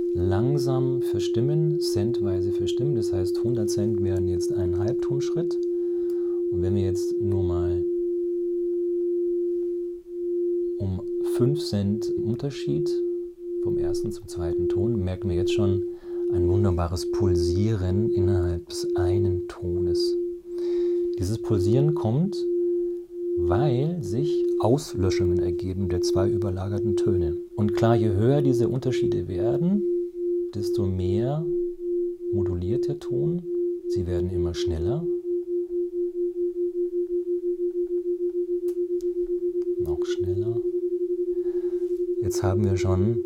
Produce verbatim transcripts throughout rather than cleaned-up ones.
langsam verstimmen, centweise verstimmen. Das heißt, hundert Cent wären jetzt ein Halbtonschritt. Und wenn wir jetzt nur mal um fünf Cent Unterschied vom ersten zum zweiten Ton, merken wir jetzt schon ein wunderbares Pulsieren innerhalb des einen Tones. Dieses Pulsieren kommt, weil sich Auslöschungen ergeben der zwei überlagerten Töne. Und klar, je höher diese Unterschiede werden, desto mehr moduliert der Ton. Sie werden immer schneller. Noch schneller. Jetzt haben wir schon,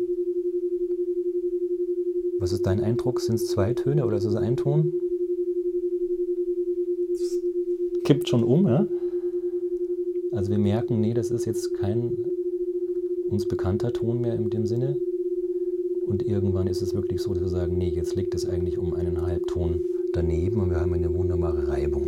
was ist dein Eindruck? Sind es zwei Töne oder ist es ein Ton? Es kippt schon um, ja? Also wir merken, nee, das ist jetzt kein uns bekannter Ton mehr in dem Sinne. Und irgendwann ist es wirklich so, dass wir sagen, nee, jetzt liegt es eigentlich um einen Halbton daneben und wir haben eine wunderbare Reibung.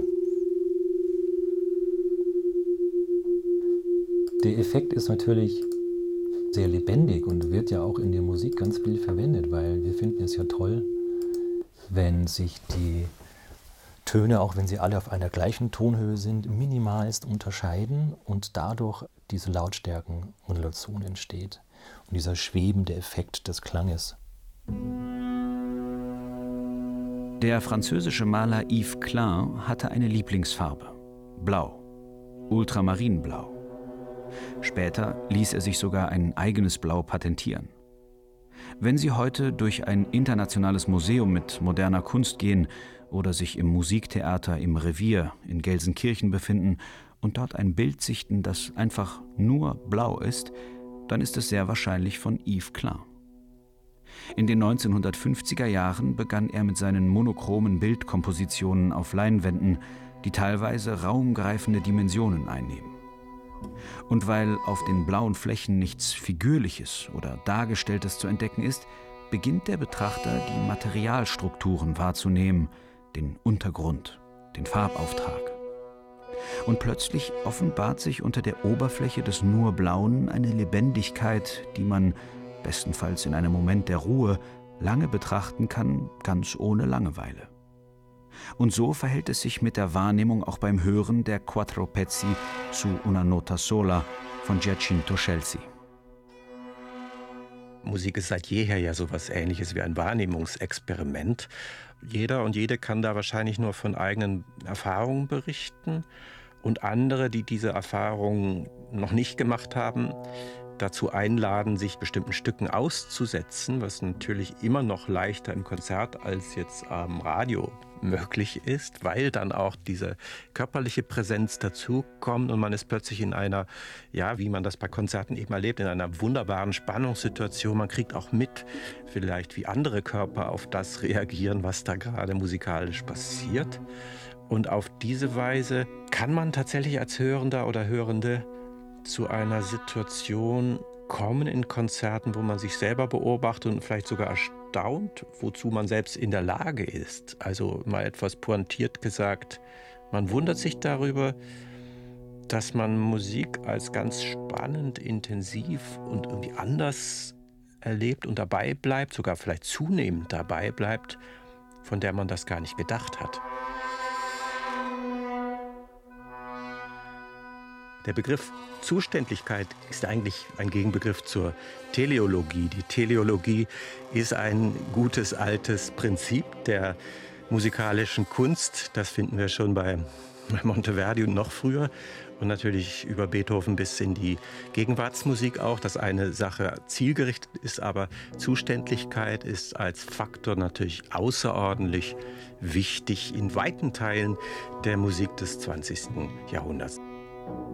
Der Effekt ist natürlich sehr lebendig und wird ja auch in der Musik ganz viel verwendet, weil wir finden es ja toll, wenn sich die Töne, auch wenn sie alle auf einer gleichen Tonhöhe sind, minimalst unterscheiden und dadurch diese Lautstärkenmodulation entsteht und dieser schwebende Effekt des Klanges. Der französische Maler Yves Klein hatte eine Lieblingsfarbe: Blau, Ultramarinblau. Später ließ er sich sogar ein eigenes Blau patentieren. Wenn Sie heute durch ein internationales Museum mit moderner Kunst gehen oder sich im Musiktheater im Revier in Gelsenkirchen befinden und dort ein Bild sichten, das einfach nur blau ist, dann ist es sehr wahrscheinlich von Yves Klein. In den neunzehnhundertfünfziger Jahren begann er mit seinen monochromen Bildkompositionen auf Leinwänden, die teilweise raumgreifende Dimensionen einnehmen. Und weil auf den blauen Flächen nichts Figürliches oder Dargestelltes zu entdecken ist, beginnt der Betrachter, die Materialstrukturen wahrzunehmen, den Untergrund, den Farbauftrag. Und plötzlich offenbart sich unter der Oberfläche des nur Blauen eine Lebendigkeit, die man, bestenfalls in einem Moment der Ruhe, lange betrachten kann, ganz ohne Langeweile. Und so verhält es sich mit der Wahrnehmung auch beim Hören der Quattro Pezzi zu Una nota sola von Giacinto Scelsi. Musik ist seit jeher ja sowas Ähnliches wie ein Wahrnehmungsexperiment. Jeder und jede kann da wahrscheinlich nur von eigenen Erfahrungen berichten. Und andere, die diese Erfahrungen noch nicht gemacht haben, dazu einladen, sich bestimmten Stücken auszusetzen, was natürlich immer noch leichter im Konzert als jetzt am Radio möglich ist, weil dann auch diese körperliche Präsenz dazukommt und man ist plötzlich in einer, ja, wie man das bei Konzerten eben erlebt, in einer wunderbaren Spannungssituation. Man kriegt auch mit, vielleicht wie andere Körper auf das reagieren, was da gerade musikalisch passiert. Und auf diese Weise kann man tatsächlich als Hörender oder Hörende zu einer Situation kommen in Konzerten, wo man sich selber beobachtet und vielleicht sogar erstaunt, wozu man selbst in der Lage ist. Also mal etwas pointiert gesagt, man wundert sich darüber, dass man Musik als ganz spannend, intensiv und irgendwie anders erlebt und dabei bleibt, sogar vielleicht zunehmend dabei bleibt, von der man das gar nicht gedacht hat. Der Begriff Zuständlichkeit ist eigentlich ein Gegenbegriff zur Teleologie. Die Teleologie ist ein gutes, altes Prinzip der musikalischen Kunst. Das finden wir schon bei Monteverdi und noch früher. Und natürlich über Beethoven bis in die Gegenwartsmusik auch, dass eine Sache zielgerichtet ist, aber Zuständlichkeit ist als Faktor natürlich außerordentlich wichtig in weiten Teilen der Musik des zwanzigsten Jahrhunderts.